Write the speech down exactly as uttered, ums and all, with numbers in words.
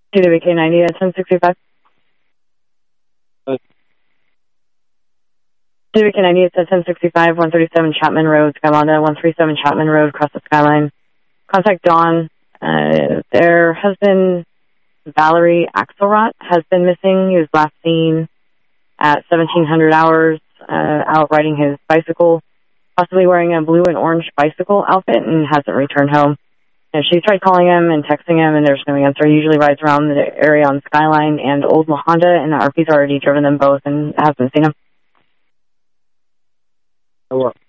T W K ninety at ten sixty-five. Uh, T W K ninety at ten sixty-five, one thirty-seven Chapman Road, Skylonda, one thirty-seven Chapman Road, across the skyline. Contact Dawn. Uh, their husband, Valerie Axelrod, has been missing. He was last seen at seventeen hundred hours, uh, out riding his bicycle, possibly wearing a blue and orange bicycle outfit, and hasn't returned home. And she tried calling him and texting him, and there's no answer. He usually rides around the area on Skyline and Old La Honda, and the R P's already driven them both and hasn't seen him. Hello.